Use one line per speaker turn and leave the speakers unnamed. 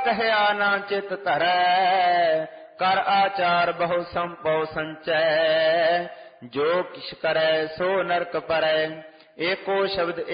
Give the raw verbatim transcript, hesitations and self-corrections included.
ਕਹਿਆ ਨਾ ਚਿਤ ਧਰੈ, ਕਰ ਆਚਾਰ ਬਹੁ ਸੰਪਉ ਸੰਚੈ। ਜੋ ਕਿਛ ਕਰੈ ਸੋ ਨਰਕ ਪਰੈ, ਏਕੋ ਸ਼ਬਦ